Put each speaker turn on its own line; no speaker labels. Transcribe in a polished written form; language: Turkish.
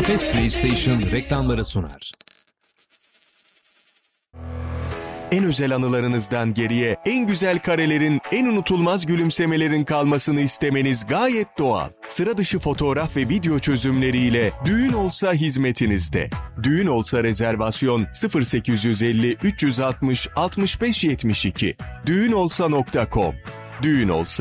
Enfes PlayStation reklamları sunar.
En özel anılarınızdan geriye en güzel karelerin, en unutulmaz gülümsemelerin kalmasını istemeniz gayet doğal. Sıra dışı fotoğraf ve video çözümleriyle Düğün Olsa hizmetinizde. Düğün Olsa rezervasyon 0850 360 65 72. Düğünolsa.com. Düğün Olsa